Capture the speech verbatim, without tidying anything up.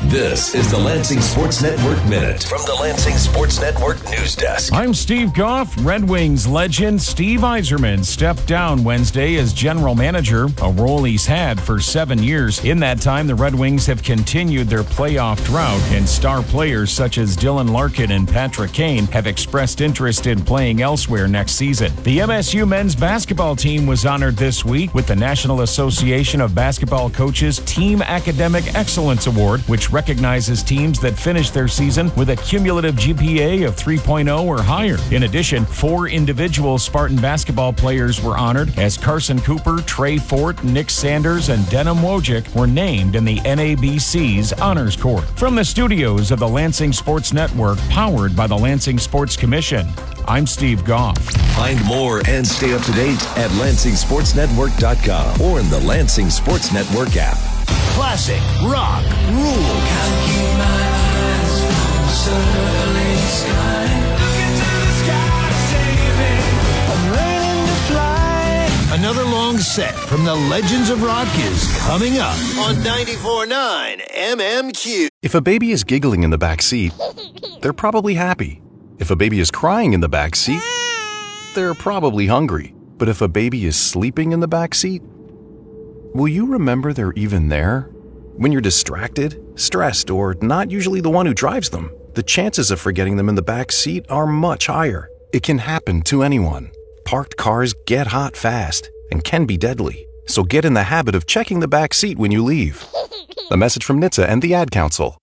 This is the Lansing Sports Network Minute from the Lansing Sports Network News Desk. I'm Steve Goff. Red Wings legend Steve Yzerman stepped down Wednesday as general manager, a role he's had for seven years. In that time, the Red Wings have continued their playoff drought, and star players such as Dylan Larkin and Patrick Kane have expressed interest in playing elsewhere next season. The M S U men's basketball team was honored this week with the National Association of Basketball Coaches Team Academic Excellence Award, which recognizes teams that finish their season with a cumulative G P A of three point oh or higher. In addition, four individual Spartan basketball players were honored as Carson Cooper, Trey Fort, Nick Sanders, and Denim Wojcik were named in the N A B C's Honors Court. From the studios of the Lansing Sports Network, powered by the Lansing Sports Commission, I'm Steve Goff. Find more and stay up to date at Lansing Sports Network dot com or in the Lansing Sports Network app. Classic, rock, rule. Can't keep my eyes from the surly sky. Look into the sky, save me. I'm learning to fly. Another long set from the Legends of Rock is coming up on ninety-four point nine M M Q. If a baby is giggling in the back seat, they're probably happy. If a baby is crying in the back seat, they're probably hungry. But if a baby is sleeping in the back seat, will you remember they're even there? When you're distracted, stressed, or not usually the one who drives them, the chances of forgetting them in the back seat are much higher. It can happen to anyone. Parked cars get hot fast and can be deadly. So get in the habit of checking the back seat when you leave. A message from N H T S A and the Ad Council.